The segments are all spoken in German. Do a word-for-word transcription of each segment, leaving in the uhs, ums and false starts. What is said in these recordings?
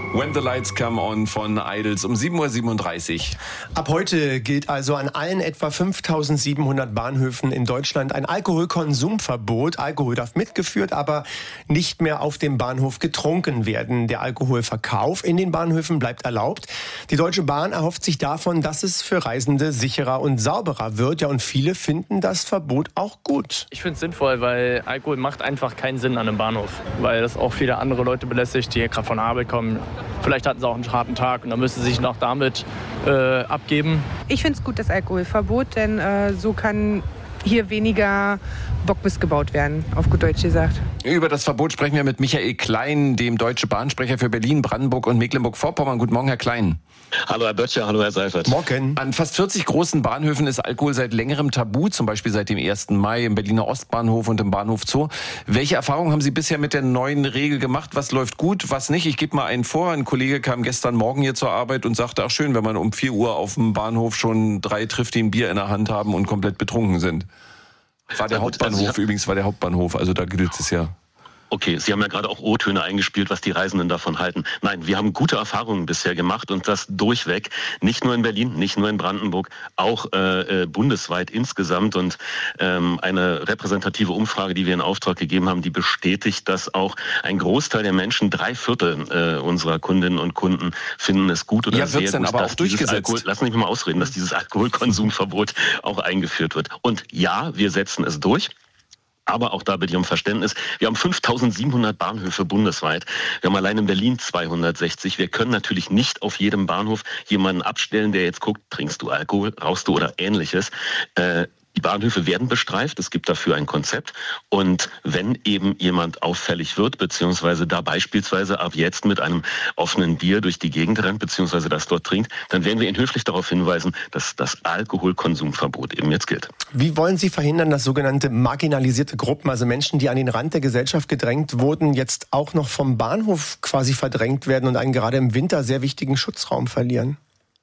When the Lights Come On von Idols um sieben Uhr siebenunddreißig. Ab heute gilt also an allen etwa fünftausendsiebenhundert Bahnhöfen in Deutschland ein Alkoholkonsumverbot. Alkohol darf mitgeführt, aber nicht mehr auf dem Bahnhof getrunken werden. Der Alkoholverkauf in den Bahnhöfen bleibt erlaubt. Die Deutsche Bahn erhofft sich davon, dass es für Reisende sicherer und sauberer wird. Ja, und viele finden das Verbot auch gut. Ich finde es sinnvoll, weil Alkohol macht einfach keinen Sinn an einem Bahnhof. Weil das auch viele andere Leute belästigt, die gerade von der Arbeit kommen. Vielleicht hatten sie auch einen harten Tag und dann müssen sie sich noch damit äh, abgeben. Ich finde es gut, das Alkoholverbot, denn äh, so kann hier weniger Bockbiss gebaut werden, auf gut Deutsch gesagt. Über das Verbot sprechen wir mit Michael Klein, dem Deutsche Bahnsprecher für Berlin, Brandenburg und Mecklenburg-Vorpommern. Guten Morgen, Herr Klein. Hallo, Herr Böttcher, hallo, Herr Seifert. Morgen. An fast vierzig großen Bahnhöfen ist Alkohol seit längerem tabu, zum Beispiel seit dem ersten Mai im Berliner Ostbahnhof und im Bahnhof Zoo. Welche Erfahrungen haben Sie bisher mit der neuen Regel gemacht? Was läuft gut, was nicht? Ich gebe mal einen vor. Ein Kollege kam gestern Morgen hier zur Arbeit und sagte, ach schön, wenn man um vier Uhr auf dem Bahnhof schon drei trifft, die ein Bier in der Hand haben und komplett betrunken sind. War der Hauptbahnhof, also übrigens war der Hauptbahnhof, also da gilt es ja. Okay, Sie haben ja gerade auch O-Töne eingespielt, was die Reisenden davon halten. Nein, wir haben gute Erfahrungen bisher gemacht und das durchweg. Nicht nur in Berlin, nicht nur in Brandenburg, auch äh, bundesweit insgesamt. Und ähm, eine repräsentative Umfrage, die wir in Auftrag gegeben haben, die bestätigt, dass auch ein Großteil der Menschen, drei Viertel äh, unserer Kundinnen und Kunden, finden es gut oder ja, sehr wird's gut, dann aber dass auch durchgesetzt. Alkohol, lass mich mal ausreden, dass dieses Alkoholkonsumverbot auch eingeführt wird. Und ja, wir setzen es durch. Aber auch da bitte ich um Verständnis. Wir haben fünftausendsiebenhundert Bahnhöfe bundesweit. Wir haben allein in Berlin zweihundertsechzig. Wir können natürlich nicht auf jedem Bahnhof jemanden abstellen, der jetzt guckt, trinkst du Alkohol, rauchst du oder ähnliches. Äh, Die Bahnhöfe werden bestreift, es gibt dafür ein Konzept. Und wenn eben jemand auffällig wird, beziehungsweise da beispielsweise ab jetzt mit einem offenen Bier durch die Gegend rennt, beziehungsweise das dort trinkt, dann werden wir ihn höflich darauf hinweisen, dass das Alkoholkonsumverbot eben jetzt gilt. Wie wollen Sie verhindern, dass sogenannte marginalisierte Gruppen, also Menschen, die an den Rand der Gesellschaft gedrängt wurden, jetzt auch noch vom Bahnhof quasi verdrängt werden und einen gerade im Winter sehr wichtigen Schutzraum verlieren?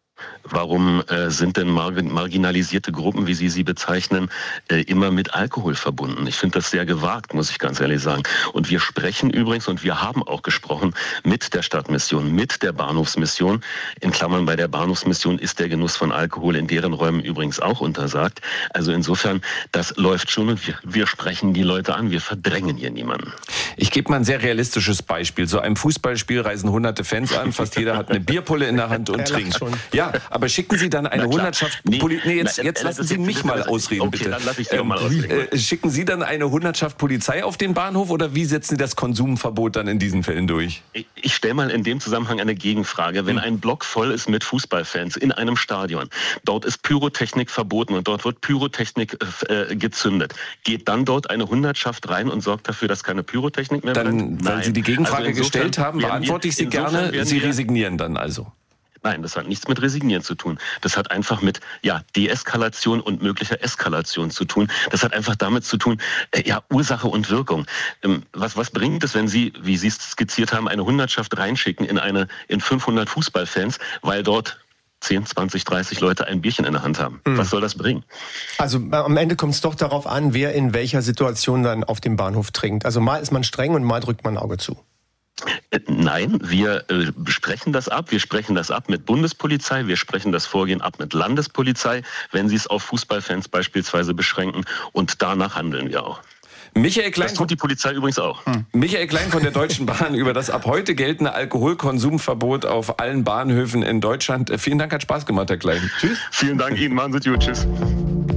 Warum äh, sind denn mar- marginalisierte Gruppen, wie Sie sie bezeichnen, äh, immer mit Alkohol verbunden? Ich finde das sehr gewagt, muss ich ganz ehrlich sagen. Und wir sprechen übrigens, und wir haben auch gesprochen, mit der Stadtmission, mit der Bahnhofsmission. In Klammern, bei der Bahnhofsmission ist der Genuss von Alkohol in deren Räumen übrigens auch untersagt. Also insofern, das läuft schon und wir, wir sprechen die Leute an, wir verdrängen hier niemanden. Ich gebe mal ein sehr realistisches Beispiel. So einem Fußballspiel reisen hunderte Fans an, fast jeder hat eine Bierpulle in der Hand und trinkt. Ja, aber schicken Sie dann eine Hundertschaft... Nee, Poli- nee, jetzt, jetzt lassen Sie mich mal ausreden, okay, bitte. Dann lasse ich Sie ähm, mal ausreden. Äh, schicken Sie dann eine Hundertschaft Polizei auf den Bahnhof oder wie setzen Sie das Konsumverbot dann in diesen Fällen durch? Ich, ich stelle mal in dem Zusammenhang eine Gegenfrage. Wenn ein Block voll ist mit Fußballfans in einem Stadion, dort ist Pyrotechnik verboten und dort wird Pyrotechnik äh, gezündet, geht dann dort eine Hundertschaft rein und sorgt dafür, dass keine Pyrotechnik mehr dann, brennt? Weil Nein. Sie die Gegenfrage also gestellt haben, beantworte ich sie gerne. Sie resignieren dann also. Nein, das hat nichts mit Resignieren zu tun. Das hat einfach mit ja, Deeskalation und möglicher Eskalation zu tun. Das hat einfach damit zu tun, äh, ja, Ursache und Wirkung. Ähm, was, was bringt es, wenn Sie, wie Sie es skizziert haben, eine Hundertschaft reinschicken in, eine, in fünfhundert Fußballfans, weil dort zehn, zwanzig, dreißig Leute ein Bierchen in der Hand haben? Mhm. Was soll das bringen? Also am Ende kommt es doch darauf an, wer in welcher Situation dann auf dem Bahnhof trinkt. Also mal ist man streng und mal drückt man ein Auge zu. Nein, wir äh, sprechen das ab. Wir sprechen das ab mit Bundespolizei. Wir sprechen das Vorgehen ab mit Landespolizei, wenn sie es auf Fußballfans beispielsweise beschränken. Und danach handeln wir auch. Michael Klein, das tut die Polizei übrigens auch. Michael Klein von der Deutschen Bahn über das ab heute geltende Alkoholkonsumverbot auf allen Bahnhöfen in Deutschland. Vielen Dank, hat Spaß gemacht, Herr Klein. Tschüss. Vielen Dank Ihnen, machen Sie es gut. Tschüss.